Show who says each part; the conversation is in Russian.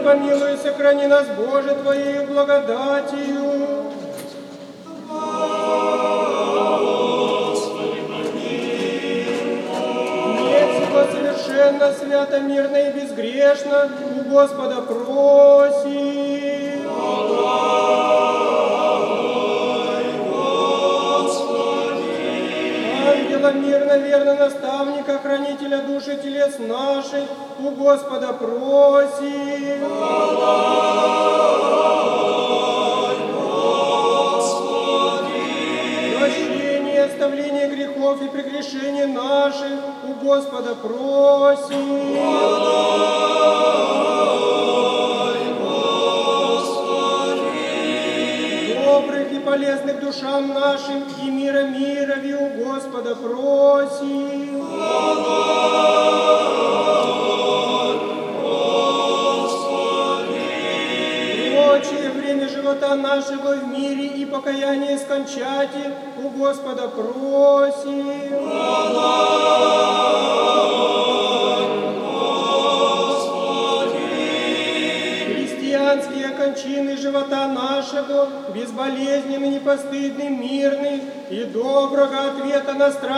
Speaker 1: помилуй, сохрани нас, Боже, Твоею благодатью. Нет всего совершенно, свято, мирно и безгрешно, у Господа просим. Ангела мирно, верно, наставника, хранителя души телес наших, у Господа просим. Прощение, оставление грехов и прегрешений наших, у Господа просим. Добрых и полезных душам нашим и мира мирови у Господа просим. Прочее время живота нашего в мире и покаяние скончати у Господа просим. Христианские кончины живота нашего, безболезненный, непостыдный, мирный и доброго ответа на страх